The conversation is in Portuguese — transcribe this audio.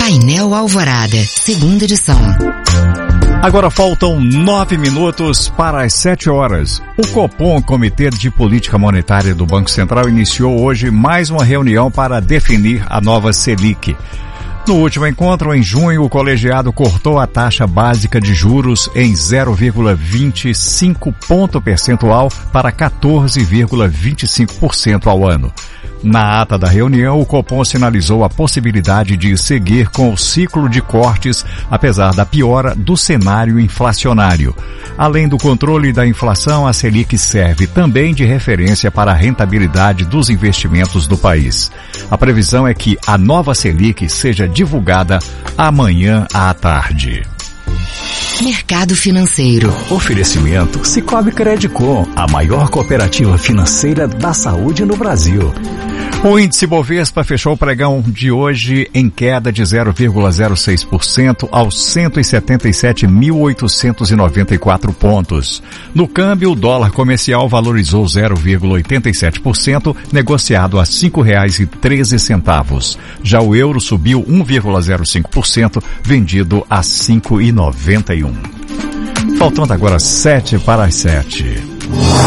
Painel Alvorada, segunda edição. Agora faltam 9 minutos para as 7 horas. O Copom, Comitê de Política Monetária do Banco Central, iniciou hoje mais uma reunião para definir a nova Selic. No último encontro, em junho, o colegiado cortou a taxa básica de juros em 0,25 ponto percentual para 14,25% ao ano. Na ata da reunião, o Copom sinalizou a possibilidade de seguir com o ciclo de cortes, apesar da piora do cenário inflacionário. Além do controle da inflação, a Selic serve também de referência para a rentabilidade dos investimentos do país. A previsão é que a nova Selic seja divulgada amanhã à tarde. Mercado financeiro. Oferecimento Sicoob Credicom, a maior cooperativa financeira da saúde no Brasil. O índice Bovespa fechou o pregão de hoje em queda de 0,06% aos 177.894 pontos. No câmbio, o dólar comercial valorizou 0,87%, negociado a R$ 5,13. Já o euro subiu 1,05%, vendido a R$ 5,91. Faltando agora 7 para as 7.